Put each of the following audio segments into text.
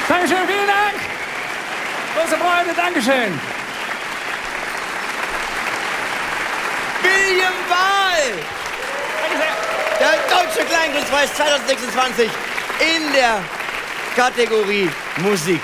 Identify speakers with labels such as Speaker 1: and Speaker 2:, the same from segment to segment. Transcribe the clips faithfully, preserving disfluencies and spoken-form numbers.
Speaker 1: Dankeschön, vielen Dank. Große Freude, Dankeschön.
Speaker 2: William Wahl! Der Deutsche Kleinkunstpreis zweitausendsechsundzwanzig in der Kategorie Musik.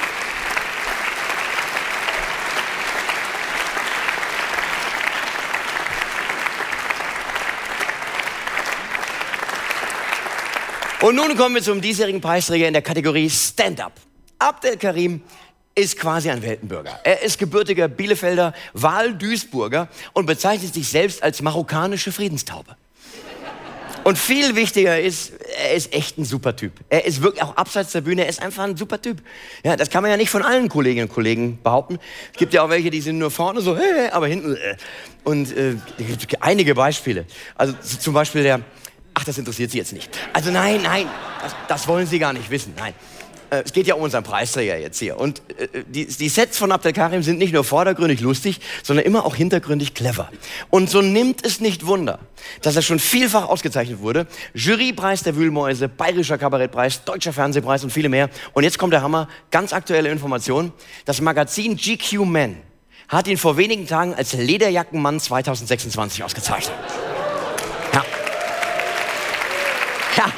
Speaker 2: Und nun kommen wir zum diesjährigen Preisträger in der Kategorie Stand-Up. Abdel Karim ist quasi ein Weltenbürger. Er ist gebürtiger Bielefelder Wahl-Duisburger und bezeichnet sich selbst als marokkanische Friedenstaube. Und viel wichtiger ist, er ist echt ein super Typ. Er ist wirklich auch abseits der Bühne, er ist einfach ein super Typ. Ja, das kann man ja nicht von allen Kolleginnen und Kollegen behaupten. Es gibt ja auch welche, die sind nur vorne so, hey, aber hinten. Äh. Und äh, es gibt einige Beispiele. Also zum Beispiel der, ach, das interessiert Sie jetzt nicht. Also nein, nein, das, das wollen Sie gar nicht wissen, nein. Es geht ja um unseren Preisträger jetzt hier. Und äh, die, die Sets von Abdel Karim sind nicht nur vordergründig lustig, sondern immer auch hintergründig clever. Und so nimmt es nicht Wunder, dass er schon vielfach ausgezeichnet wurde. Jurypreis der Wühlmäuse, Bayerischer Kabarettpreis, Deutscher Fernsehpreis und viele mehr. Und jetzt kommt der Hammer, ganz aktuelle Information. Das Magazin G Q Men hat ihn vor wenigen Tagen als Lederjackenmann zweitausendsechsundzwanzig ausgezeichnet. Ja. Ja.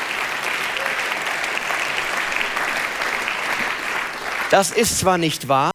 Speaker 2: Das ist zwar nicht wahr,